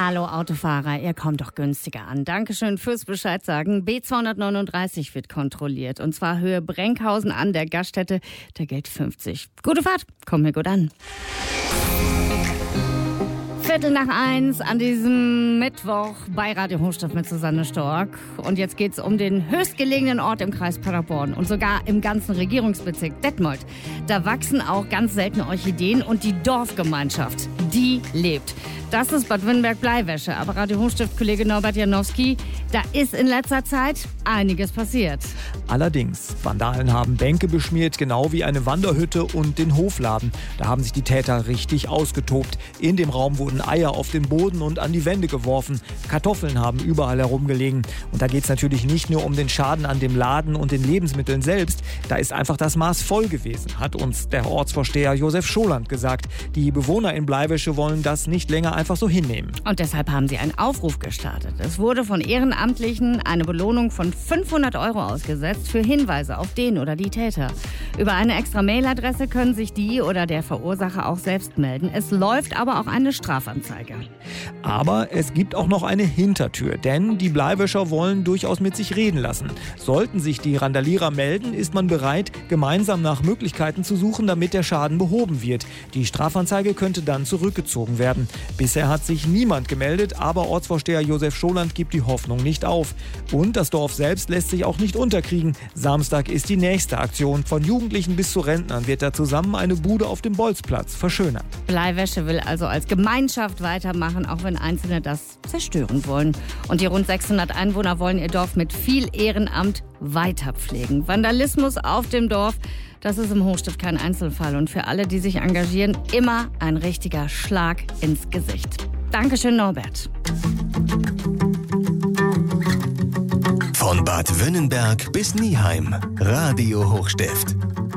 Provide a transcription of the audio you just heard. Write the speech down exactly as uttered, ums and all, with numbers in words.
Hallo Autofahrer, ihr kommt doch günstiger an. Dankeschön fürs Bescheid sagen. B zweihundertneununddreißig wird kontrolliert. Und zwar Höhe Brenkhausen an der Gaststätte. Da gilt fünfzig. Gute Fahrt, kommt mir gut an. Viertel nach eins an diesem Mittwoch bei Radio Hochstift mit Susanne Stork. Und jetzt geht's um den höchstgelegenen Ort im Kreis Paderborn und sogar im ganzen Regierungsbezirk Detmold. Da wachsen auch ganz seltene Orchideen und die Dorfgemeinschaft, die lebt. Das ist Bad Wünnenberg-Bleiwäsche. Aber Radio Hochstift-Kollege Norbert Janowski, da ist in letzter Zeit einiges passiert. Allerdings, Vandalen haben Bänke beschmiert, genau wie eine Wanderhütte und den Hofladen. Da haben sich die Täter richtig ausgetobt. In dem Raum wurden Eier auf den Boden und an die Wände geworfen. Kartoffeln haben überall herumgelegen. Und da geht es natürlich nicht nur um den Schaden an dem Laden und den Lebensmitteln selbst. Da ist einfach das Maß voll gewesen, hat uns der Ortsvorsteher Josef Scholand gesagt. Die Bewohner in Bleiwäsche wollen das nicht länger einfach so hinnehmen. Und deshalb haben sie einen Aufruf gestartet. Es wurde von Ehrenamtlichen eine Belohnung von fünfhundert Euro ausgesetzt für Hinweise auf den oder die Täter. Über eine extra Mailadresse können sich die oder der Verursacher auch selbst melden. Es läuft aber auch eine Strafanzeige. Aber es gibt auch noch eine Hintertür, denn die Bleiwäscher wollen durchaus mit sich reden lassen. Sollten sich die Randalierer melden, ist man bereit, gemeinsam nach Möglichkeiten zu suchen, damit der Schaden behoben wird. Die Strafanzeige könnte dann zurückgezogen werden. Bisher hat sich niemand gemeldet, aber Ortsvorsteher Josef Scholand gibt die Hoffnung nicht auf. Und das Dorf selbst lässt sich auch nicht unterkriegen. Samstag ist die nächste Aktion. Von Jugendlichen bis zu Rentnern wird da zusammen eine Bude auf dem Bolzplatz verschönern. Bleiwäsche will also als Gemeinschaft weitermachen, auch wenn Einzelne das zerstören wollen. Und die rund sechshundert Einwohner wollen ihr Dorf mit viel Ehrenamt weiterpflegen. Vandalismus auf dem Dorf, das ist im Hochstift kein Einzelfall. Und für alle, die sich engagieren, immer ein richtiger Schlag ins Gesicht. Dankeschön, Norbert. Von Bad Wünnenberg bis Nieheim. Radio Hochstift.